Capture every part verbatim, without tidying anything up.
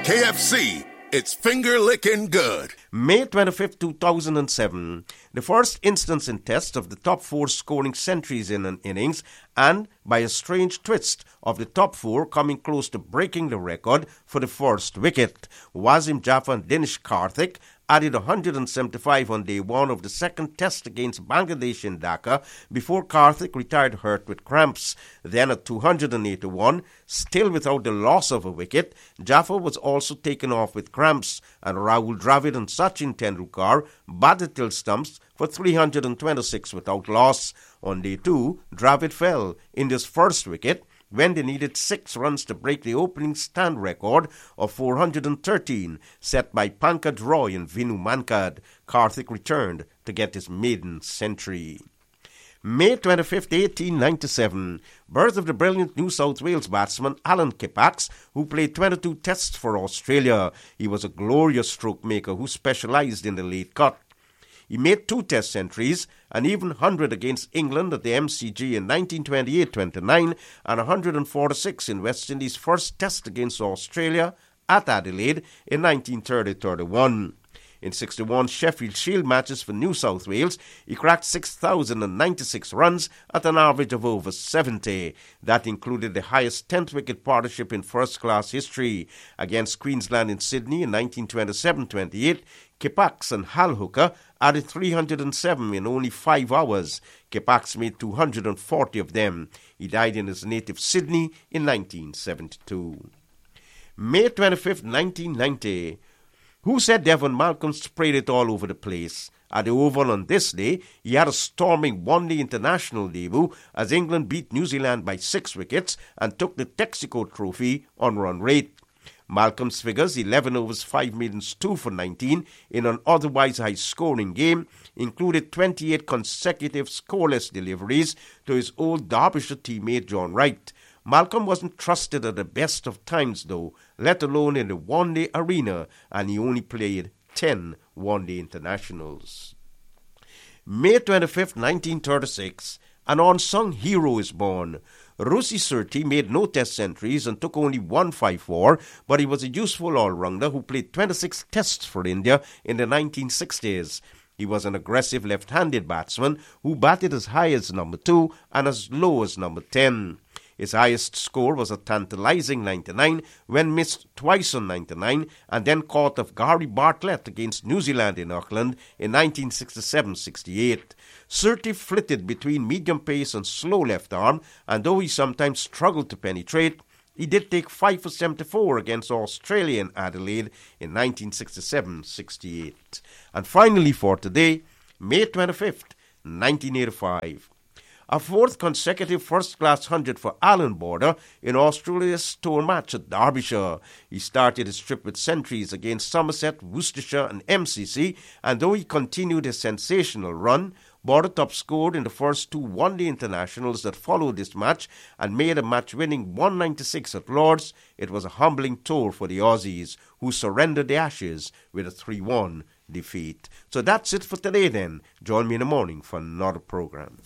K F C, it's finger-licking good. May twenty-fifth, two thousand seven, the first instance in Test of the top four scoring centuries in an innings, and by a strange twist of the top four coming close to breaking the record for the first wicket. Wasim Jaffer and Dinesh Karthik added one hundred seventy-five on day one of the second Test against Bangladesh in Dhaka before Karthik retired hurt with cramps. Then at two hundred eighty-one, still without the loss of a wicket, Jaffer was also taken off with cramps, and Rahul Dravid and Sachin Tendulkar batted till stumps for three hundred twenty-six without loss. On day two, Dravid fell in his first wicket when they needed six runs to break the opening stand record of four hundred thirteen set by Pankaj Roy and Vinu Mankad. Karthik returned to get his maiden century. May twenty-fifth, eighteen ninety-seven, birth of the brilliant New South Wales batsman Alan Kippax, who played twenty-two tests for Australia. He was a glorious stroke maker who specialised in the late cut. He made two test centuries, an even one hundred against England at the M C G in nineteen twenty-eight twenty-nine and one hundred forty-six in West Indies' first test against Australia at Adelaide in nineteen thirty thirty-one. In sixty-one Sheffield Shield matches for New South Wales, he cracked six thousand ninety-six runs at an average of over seventy. That included the highest tenth wicket partnership in first-class history. Against Queensland in Sydney in nineteen twenty-seven twenty-eight, Kippax and Hal Hooker added three hundred seven in only five hours. Kippax made two hundred forty of them. He died in his native Sydney in nineteen seventy-two. May twenty-fifth, nineteen ninety. Who said Devon Malcolm sprayed it all over the place? At the Oval on this day, he had a storming one-day international debut as England beat New Zealand by six wickets and took the Texaco Trophy on run rate. Malcolm's figures, eleven overs, five maidens, two for nineteen, in an otherwise high-scoring game, included twenty-eight consecutive scoreless deliveries to his old Derbyshire teammate John Wright. Malcolm wasn't trusted at the best of times, though, let alone in the one-day arena, and he only played ten one-day internationals. May twenty-fifth, nineteen thirty-six, an unsung hero is born. Rusi Surti made no test centuries and took only one five four, but he was a useful all-rounder who played twenty-six tests for India in the nineteen sixties. He was an aggressive left-handed batsman who batted as high as number two and as low as number ten. His highest score was a tantalizing ninety-nine when missed twice on ninety-nine and then caught of Gary Bartlett against New Zealand in Auckland in nineteen sixty-seven sixty-eight. Surti flitted between medium pace and slow left arm, and though he sometimes struggled to penetrate, he did take five for seventy-four against Australia in Adelaide in nineteen sixty-seven sixty-eight. And finally for today, May twenty-fifth, nineteen eighty-five. A fourth consecutive first-class hundred for Alan Border in Australia's tour match at Derbyshire. He started his trip with centuries against Somerset, Worcestershire and M C C, and though he continued his sensational run, Border top scored in the first two one-day internationals that followed this match and made a match-winning one ninety-six at Lord's. It was a humbling tour for the Aussies, who surrendered the Ashes with a three one defeat. So that's it for today then. Join me in the morning for another program.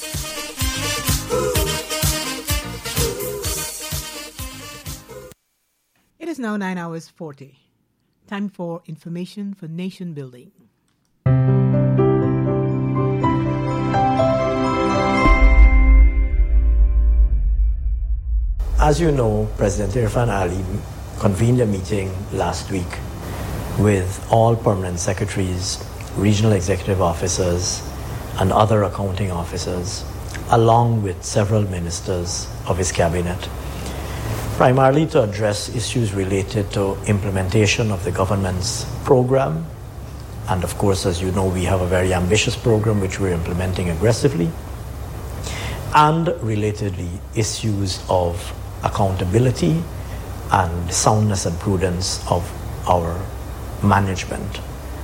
It is now nine hours forty. Time for information for nation building. As you know, President Irfan Ali convened a meeting last week with all permanent secretaries, regional executive officers, and other accounting officers, along with several ministers of his cabinet, primarily to address issues related to implementation of the government's program. And of course, as you know, we have a very ambitious program which we're implementing aggressively, and relatedly, issues of accountability and soundness and prudence of our management.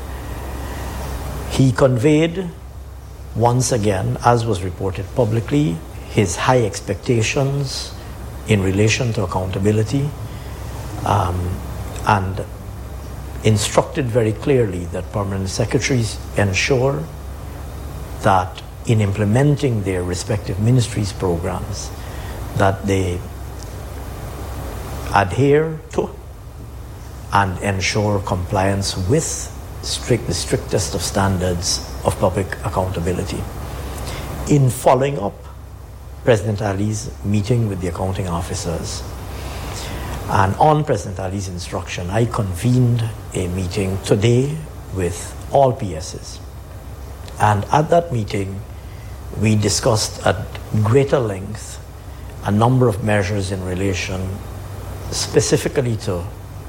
He conveyed once again, as was reported publicly, his high expectations in relation to accountability, um, and instructed very clearly that permanent secretaries ensure that in implementing their respective ministries' programs, that they adhere to and ensure compliance with strict, the strictest of standards of public accountability. In following up President Ali's meeting with the accounting officers, and on President Ali's instruction, I convened a meeting today with all P Ss. And at that meeting, we discussed at greater length a number of measures in relation specifically to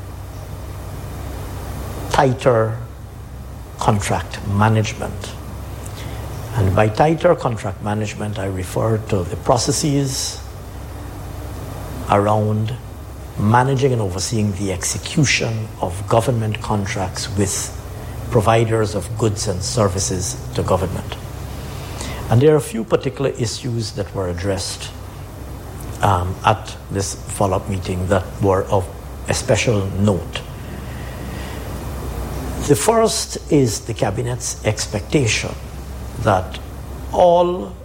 tighter contract management. And by tighter contract management, I refer to the processes around managing and overseeing the execution of government contracts with providers of goods and services to government. And there are a few particular issues that were addressed um, at this follow-up meeting that were of a special note. The first is the Cabinet's expectation that all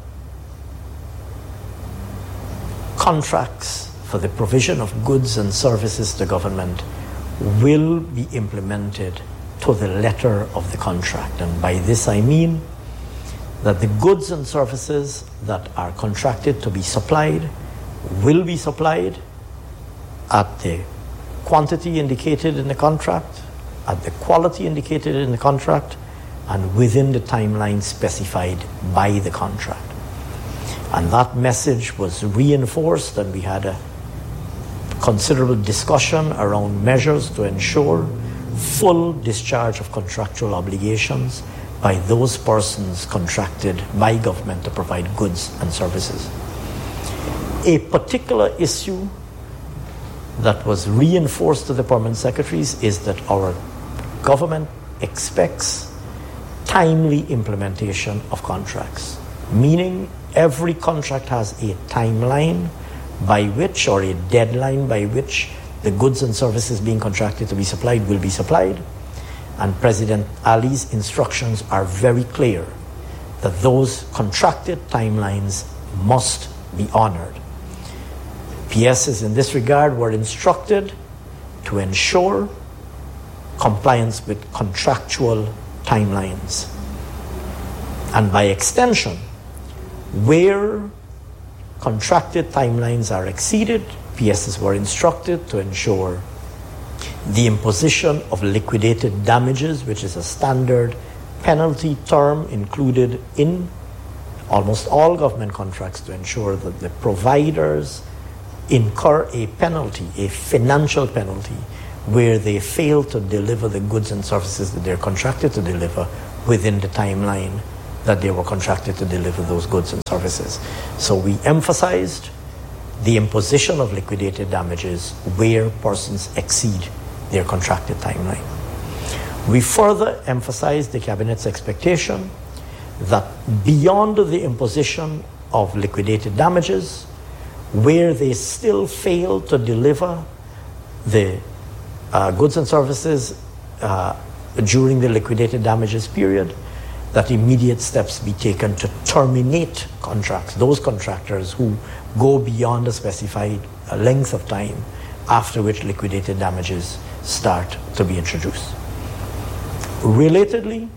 contracts for the provision of goods and services to government will be implemented to the letter of the contract. And by this I mean that the goods and services that are contracted to be supplied will be supplied at the quantity indicated in the contract, at the quality indicated in the contract, and within the timeline specified by the contract. And that message was reinforced, and we had a considerable discussion around measures to ensure full discharge of contractual obligations by those persons contracted by government to provide goods and services. A particular issue that was reinforced to the permanent secretaries is that our government expects timely implementation of contracts, meaning every contract has a timeline by which, or a deadline by which, the goods and services being contracted to be supplied will be supplied. And President Ali's instructions are very clear that those contracted timelines must be honored. P Ss in this regard were instructed to ensure compliance with contractual timelines. And by extension, where contracted timelines are exceeded, P Ss were instructed to ensure the imposition of liquidated damages, which is a standard penalty term included in almost all government contracts, to ensure that the providers incur a penalty, a financial penalty, where they fail to deliver the goods and services that they're contracted to deliver within the timeline that they were contracted to deliver those goods and services. So we emphasized the imposition of liquidated damages where persons exceed their contracted timeline. We further emphasized the Cabinet's expectation that beyond the imposition of liquidated damages, where they still fail to deliver the uh, goods and services uh, during the liquidated damages period, that immediate steps be taken to terminate contracts, those contractors who go beyond a specified uh, length of time after which liquidated damages start to be introduced. Relatedly,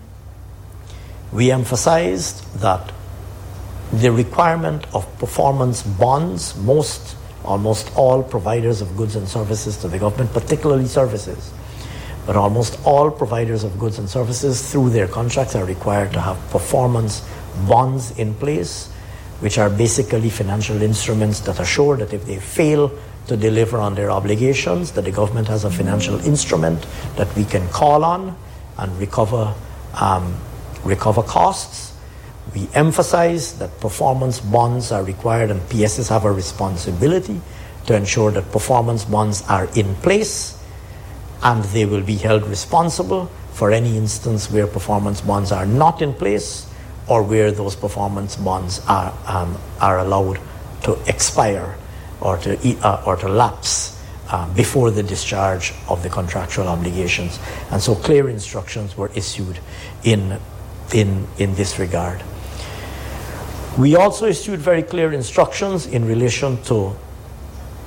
we emphasized that the requirement of performance bonds, most, almost all providers of goods and services to the government, particularly services, but almost all providers of goods and services through their contracts are required to have performance bonds in place, which are basically financial instruments that assure that if they fail to deliver on their obligations, that the government has a financial instrument that we can call on and recover, um, recover costs. We emphasize that performance bonds are required, and P Ss have a responsibility to ensure that performance bonds are in place, and they will be held responsible for any instance where performance bonds are not in place or where those performance bonds are um, are allowed to expire or to uh, or to lapse uh, before the discharge of the contractual obligations. And so clear instructions were issued in in in this regard. We also issued very clear instructions in relation to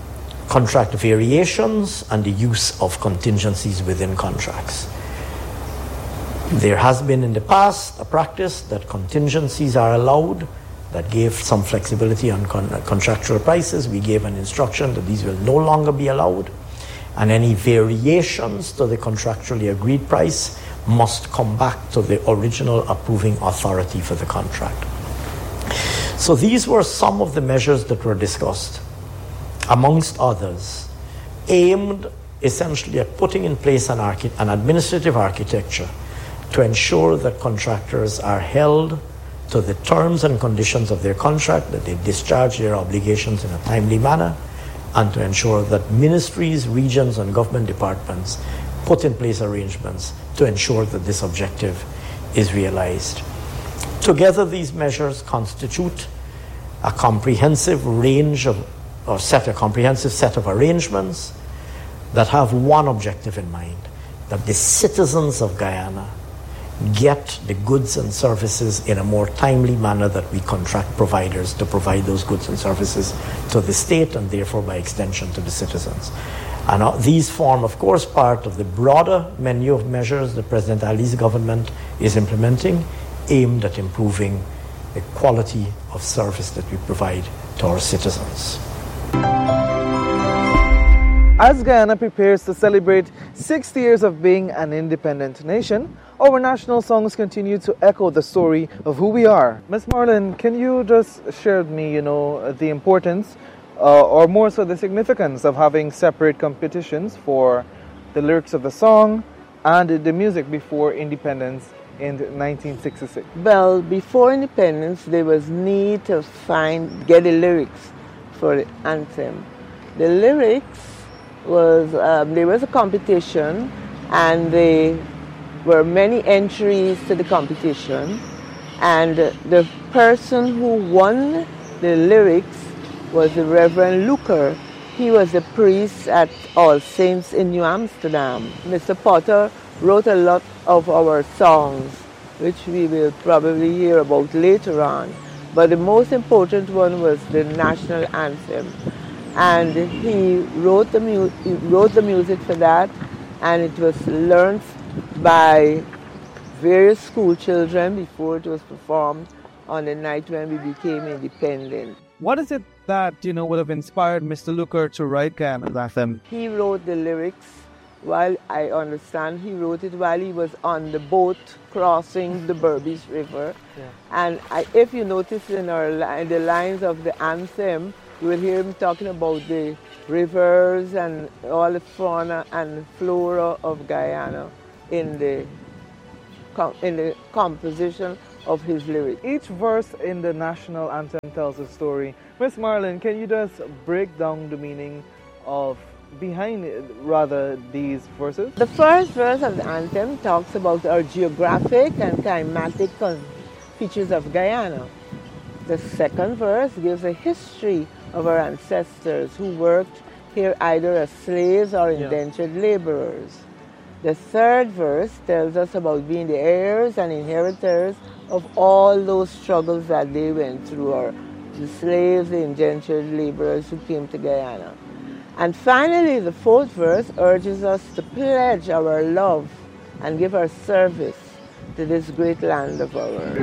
contract variations and the use of contingencies within contracts. There has been in the past a practice that contingencies are allowed that gave some flexibility on con- contractual prices. We gave an instruction that these will no longer be allowed, and any variations to the contractually agreed price must come back to the original approving authority for the contract. So these were some of the measures that were discussed, amongst others, aimed essentially at putting in place an, archi- an administrative architecture to ensure that contractors are held to the terms and conditions of their contract, that they discharge their obligations in a timely manner, and to ensure that ministries, regions, and government departments put in place arrangements to ensure that this objective is realized. Together, these measures constitute a comprehensive range of, or set, a comprehensive set of arrangements that have one objective in mind, that the citizens of Guyana get the goods and services in a more timely manner that we contract providers to provide those goods and services to the state and therefore by extension to the citizens. And uh, these form, of course, part of the broader menu of measures that President Ali's government is implementing, aimed at improving the quality of service that we provide to our citizens. As Guyana prepares to celebrate sixty years of being an independent nation, our national songs continue to echo the story of who we are. Miss Marlin, can you just share with me, you know, the importance, uh, or more so the significance of having separate competitions for the lyrics of the song and the music before independence in nineteen sixty-six? Well, before independence, there was need to find, get the lyrics for the anthem. The lyrics was, um, there was a competition, and there were many entries to the competition, and the person who won the lyrics was the Reverend Luker. He was the priest at All Saints in New Amsterdam. Mister Potter wrote a lot of our songs, which we will probably hear about later on. But the most important one was the national anthem. And he wrote the, mu- he wrote the music for that, and it was learned by various school children before it was performed on the night when we became independent. What is it that, you know, would have inspired Mister Luker to write Guyana's anthem? He wrote the lyrics while, I understand, he wrote it while he was on the boat crossing the Berbice River. Yeah. And I, if you notice in our in the lines of the anthem, you will hear him talking about the rivers and all the fauna and flora of Guyana in the in the composition of his lyrics. Each verse in the national anthem tells a story. Miss Marlin, can you just break down the meaning of behind rather these verses? The first verse of the anthem talks about our geographic and climatic features of Guyana. The second verse gives a history of our ancestors who worked here either as slaves or indentured yeah. laborers. The third verse tells us about being the heirs and inheritors of all those struggles that they went through, or the slaves, the indentured laborers who came to Guyana. And finally, the fourth verse urges us to pledge our love and give our service to this great land of ours.